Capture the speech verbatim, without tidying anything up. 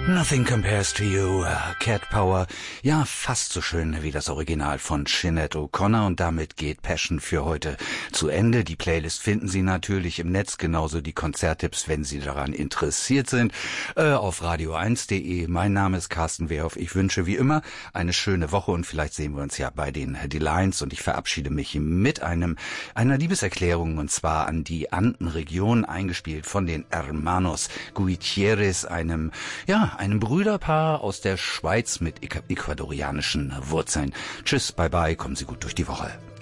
Nothing compares to you, uh, Cat Power. Ja, fast so schön wie das Original von Sinead O'Connor, und damit geht Passion für heute zu Ende. Die Playlist finden Sie natürlich im Netz, genauso die Konzerttipps, wenn Sie daran interessiert sind, äh, auf radio eins punkt de. Mein Name ist Carsten Wehrhoff. Ich wünsche wie immer eine schöne Woche und vielleicht sehen wir uns ja bei den D-Lines, und ich verabschiede mich mit einem einer Liebeserklärung, und zwar an die Andenregion, eingespielt von den Hermanos Gutierrez, einem, ja, einem Brüderpaar aus der Schweiz mit ecuadorianischen Wurzeln. Tschüss, bye bye, kommen Sie gut durch die Woche.